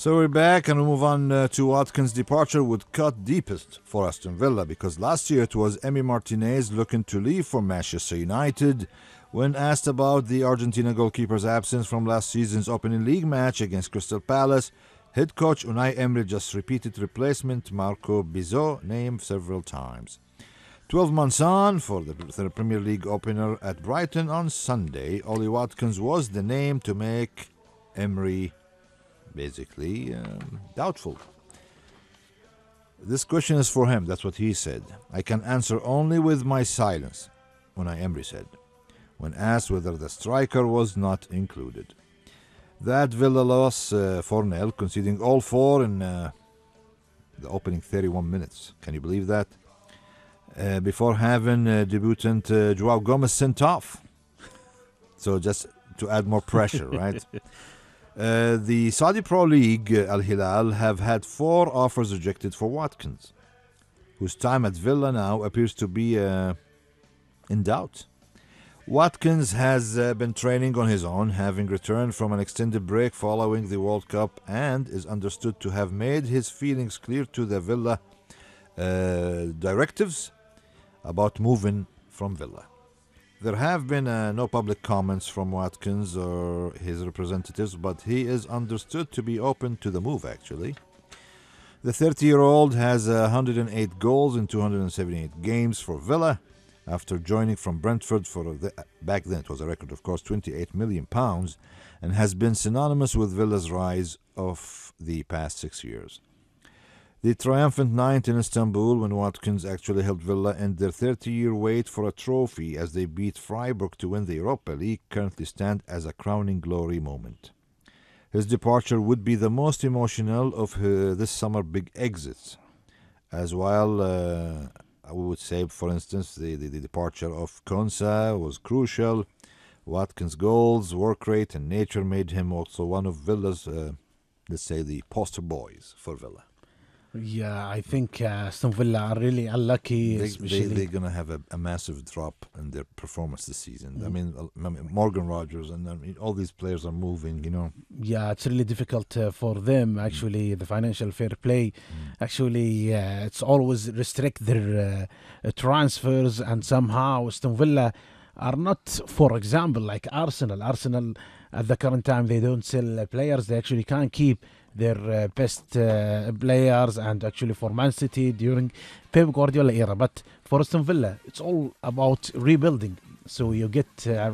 So we're back and we move on to Watkins' departure would cut deepest for Aston Villa because last year it was Emi Martinez looking to leave for Manchester United. When asked about the Argentina goalkeeper's absence from last season's opening league match against Crystal Palace, head coach Unai Emery just repeated replacement Marco Bizot name several times. 12 months on for the Premier League opener at Brighton on Sunday, Ollie Watkins was the name to make Emery basically doubtful. This question is for him, that's what he said. I can answer only with my silence, Unai Emery said, when asked whether the striker was not included. That Villa loss 4-0, conceding all four in the opening 31 minutes. Can you believe that? Before having debutant Joao Gomez sent off. So just to add more pressure, right? The Saudi Pro League, Al Hilal, have had 4 offers rejected for Watkins, whose time at Villa now appears to be in doubt. Watkins has been training on his own, having returned from an extended break following the World Cup, and is understood to have made his feelings clear to the Villa directives about moving from Villa. There have been no public comments from Watkins or his representatives, but he is understood to be open to the move, actually. The 30-year-old has 108 goals in 278 games for Villa after joining from Brentford for, back then it was a record, of course, £28 million, and has been synonymous with Villa's rise of the past 6 years. The triumphant ninth in Istanbul when Watkins actually helped Villa end their 30-year wait for a trophy as they beat Freiburg to win the Europa League currently stand as a crowning glory moment. His departure would be the most emotional of this summer big exits, as while I would say, for instance, the departure of Konsa was crucial. Watkins' goals, work rate and nature made him also one of Villa's, let's say, the poster boys for Villa. Yeah, I think Aston Villa are really unlucky. They're going to have a massive drop in their performance this season. I mean, Morgan Rogers and all these players are moving, you know. Yeah, it's really difficult for them, actually, the financial fair play. Actually, it's always restrict their transfers, and somehow Aston Villa are not, for example, like Arsenal. Arsenal, at the current time, they don't sell players. They actually can't keep their best players, and actually for Man City during Pep Guardiola era. But for Aston Villa, it's all about rebuilding. So you get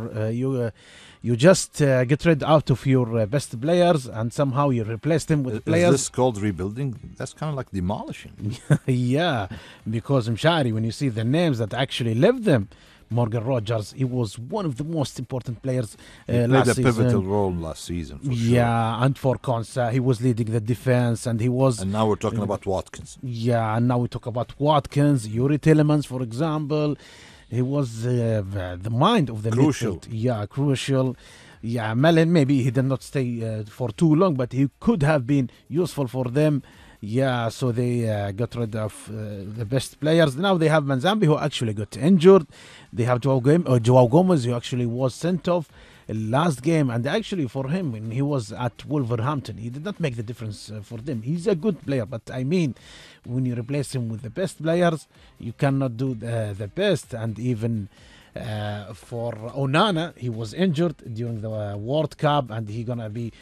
you just get rid out of your best players, and somehow you replace them with players. Is this called rebuilding? That's kind of like demolishing. Yeah, because Mshari, when you see the names that actually left them, Morgan Rogers, he was one of the most important players last season. He played a pivotal role last season, for sure. Yeah, and for Konsa, he was leading the defense, and he was... And now we're talking about Watkins. Yeah, and now we talk about Watkins, Yuri Tillemans, for example. He was the mind of the crucial. Midfield. Yeah, crucial. Yeah, Mellon, maybe he did not stay for too long, but he could have been useful for them. Yeah, so they got rid of the best players. Now they have Manzambi, who actually got injured. They have Joao Gomez, who actually was sent off last game. And actually for him, when he was at Wolverhampton, he did not make the difference for them. He's a good player, but I mean, when you replace him with the best players, you cannot do the best. And even for Onana, he was injured during the World Cup, and he's gonna be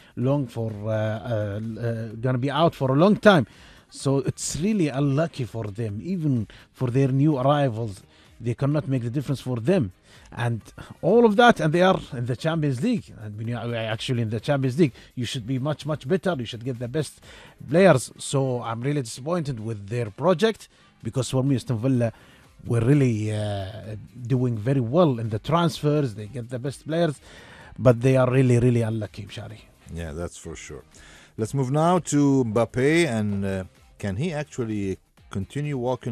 out for a long time. So it's really unlucky for them. Even for their new arrivals, they cannot make the difference for them. And all of that, and they are in the Champions League. And when you are actually in the Champions League, you should be much, much better. You should get the best players. So I'm really disappointed with their project, because for me, Aston Villa were really doing very well in the transfers. They get the best players, but they are really, really unlucky, Shari. Yeah, that's for sure. Let's move now to Mbappe, and can he actually continue walking